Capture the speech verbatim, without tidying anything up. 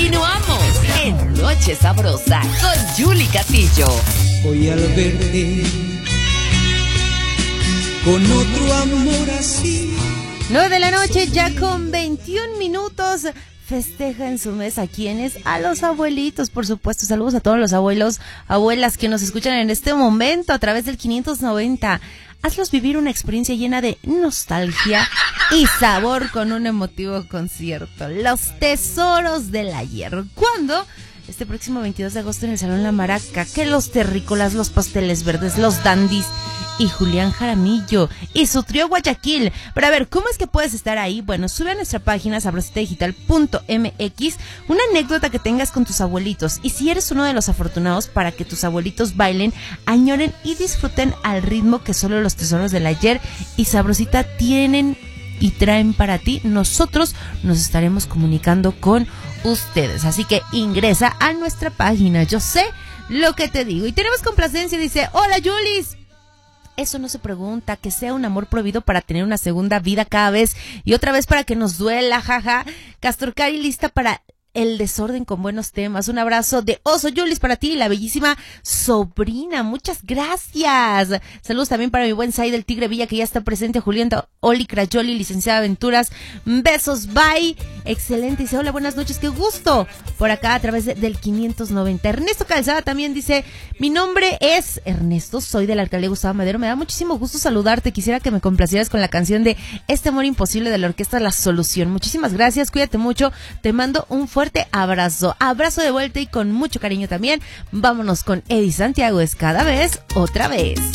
Continuamos en Noche Sabrosa con Julie Castillo. Hoy al verte con otro amor así. nueve de la noche, ya con veintiún minutos. Festeja en su mesa. ¿Quiénes? A los abuelitos, por supuesto. Saludos a todos los abuelos, abuelas que nos escuchan en este momento a través del quinientos noventa. Hazlos vivir una experiencia llena de nostalgia y sabor con un emotivo concierto. Los tesoros del ayer. ¿Cuándo? Este próximo veintidós de agosto en el Salón La Maraca. Que los terrícolas, los pasteles verdes, los dandis y Julián Jaramillo y su trío Guayaquil. Pero a ver, ¿cómo es que puedes estar ahí? Bueno, sube a nuestra página sabrosita digital punto m x una anécdota que tengas con tus abuelitos. Y si eres uno de los afortunados, para que tus abuelitos bailen, añoren y disfruten al ritmo que solo los tesoros del ayer y Sabrosita tienen y traen para ti, nosotros nos estaremos comunicando con ustedes. Así que ingresa a nuestra página. Yo sé lo que te digo. Y tenemos complacencia, dice: hola Julis. Eso no se pregunta, que sea un amor prohibido para tener una segunda vida cada vez y otra vez para que nos duela, jaja. Castorcari lista para el desorden con buenos temas. Un abrazo de Oso Julis para ti y la bellísima sobrina. Muchas gracias. Saludos también para mi buen Sai del Tigre Villa, que ya está presente. Julián Oli Crayoli, licenciada Aventuras. Besos, bye. Excelente. Dice: hola, buenas noches, qué gusto. Por acá a través de, del quinientos noventa. Ernesto Calzada también dice: mi nombre es Ernesto, soy de la alcaldía Gustavo Madero. Me da muchísimo gusto saludarte. Quisiera que me complacieras con la canción de Este Amor Imposible de la orquesta La Solución. Muchísimas gracias, cuídate mucho. Te mando un fuerte abrazo. Abrazo de vuelta y con mucho cariño también. Vámonos con Eddie Santiago. Es Cada Vez, Otra Vez.